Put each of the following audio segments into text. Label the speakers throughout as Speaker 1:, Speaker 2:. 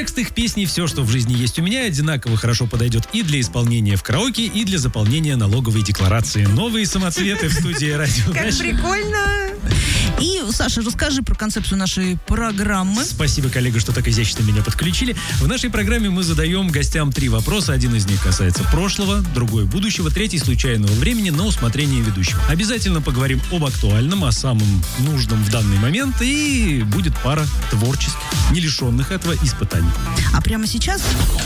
Speaker 1: Текст их песни «Все, что в жизни есть у меня» одинаково хорошо подойдет и для исполнения в караоке, и для заполнения налоговой декларации. Новые самоцветы в студии радио.
Speaker 2: Как прикольно.
Speaker 3: И, Саша, расскажи про концепцию нашей программы.
Speaker 1: Спасибо, коллега, что так изящно меня подключили. В нашей программе мы задаем гостям 3 вопроса. Один из них касается прошлого, другой будущего, третий случайного времени на усмотрение ведущего. Обязательно поговорим об актуальном, о самом нужном в данный момент, и будет пара творческих, не лишенных этого испытаний.
Speaker 3: А прямо сейчас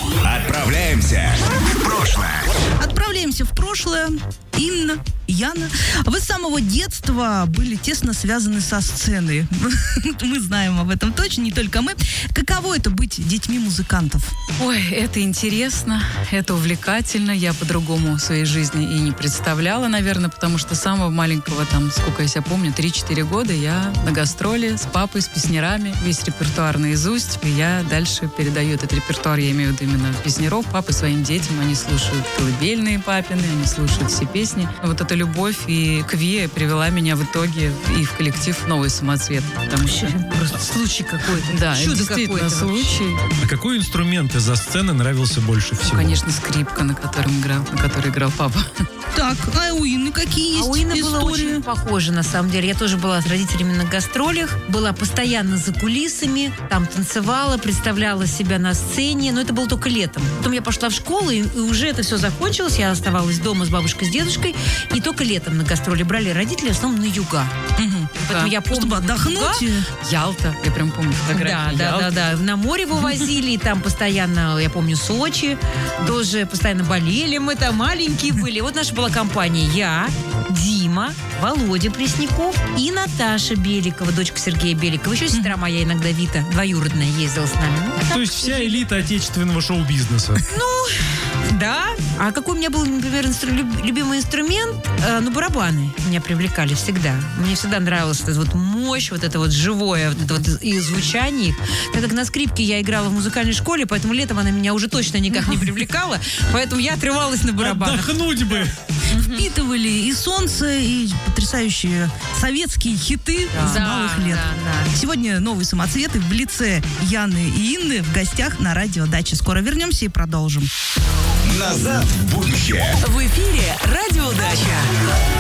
Speaker 4: Отправляемся в прошлое.
Speaker 3: отправляемся в прошлое. Инна, Яна, вы с самого детства были тесно связаны со сценой. Мы знаем об этом точно, не только мы. Каково это быть детьми музыкантов?
Speaker 5: Ой, это интересно, это увлекательно. Я по-другому в своей жизни и не представляла, наверное, потому что с самого маленького, там, сколько я себя помню, 3-4 года я на гастроли с папой, с песнярами, весь репертуар наизусть. И я дальше передаю этот репертуар, я имею в виду именно песняров, папы своим детям. Они слушают колыбельные папины, они слушают все песни. Вот эта любовь и к ВИА привела меня в итоге и в коллектив «Новый самоцвет». Потому что...
Speaker 2: Просто случай какой-то.
Speaker 5: Да, это
Speaker 2: Чудо
Speaker 5: действительно
Speaker 2: какое-то
Speaker 5: случай.
Speaker 1: А какой инструмент из-за сцены нравился больше всего?
Speaker 5: Конечно, скрипка, на которой играл папа.
Speaker 3: Так, а у Инны какие есть
Speaker 2: А у Инны было
Speaker 3: истории?
Speaker 2: очень похоже, на самом деле. Я тоже была с родителями на гастролях, была постоянно за кулисами, там танцевала, представляла себя на сцене, но это было только летом. Потом я пошла в школу, и уже это все закончилось. Я оставалась дома с бабушкой, с дедушкой, и только летом на гастроли брали родители, в основном на юга.
Speaker 3: Мгм.
Speaker 2: Поэтому я помню,
Speaker 3: Чтобы отдохнуть.
Speaker 2: юга.
Speaker 5: Ялта, я прям помню фотографии.
Speaker 2: Да. На море вывозили, и там постоянно, я помню, Сочи, тоже постоянно болели мы там, маленькие были. Вот наша была компания: я, Дима, Володя Пресняков и Наташа Беликова, дочка Сергея Беликова. Еще сестра моя иногда, Вита, двоюродная, ездила с нами.
Speaker 1: То есть вся элита отечественного шоу-бизнеса.
Speaker 2: Да. А какой у меня был, например, любимый инструмент? Барабаны меня привлекали всегда. Мне всегда нравилась эта вот мощь, вот это вот живое, вот это вот и звучание их. Так как на скрипке я играла в музыкальной школе, поэтому летом она меня уже точно никак не привлекала, поэтому я отрывалась на барабанах.
Speaker 1: Отдохнуть бы!
Speaker 3: Впитывали и солнце, и потрясающие советские хиты с малых лет.
Speaker 2: Да.
Speaker 3: Сегодня новые самоцветы в лице Яны и Инны в гостях на радио «Дача». Скоро вернемся и продолжим.
Speaker 4: Назад в будущее.
Speaker 6: В эфире «Радио Дача».